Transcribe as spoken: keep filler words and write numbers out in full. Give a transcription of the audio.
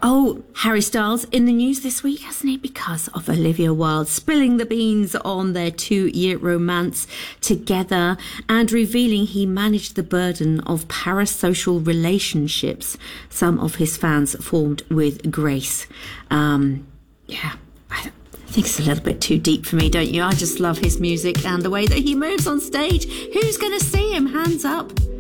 Oh, Harry Styles in the news this week, hasn't he? Because of Olivia Wilde spilling the beans on their two-year romance together and revealing he managed the burden of parasocial relationships some of his fans formed with Grace. Um, yeah, I think it's a little bit too deep for me, don't you? I just love his music and the way that he moves on stage. Who's going to see him? Hands up.